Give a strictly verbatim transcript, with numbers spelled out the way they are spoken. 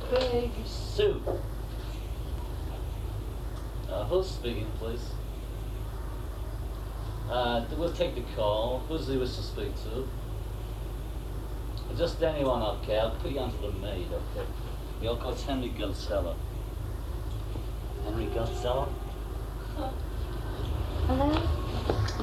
Peg Sue. Uh, who's speaking, please? Uh, we'll take the call. Who's he wish to speak to? Just anyone, okay. I'll put you onto the maid, okay? Your coach Henry Gilsella. Henry Gilsella? Hello?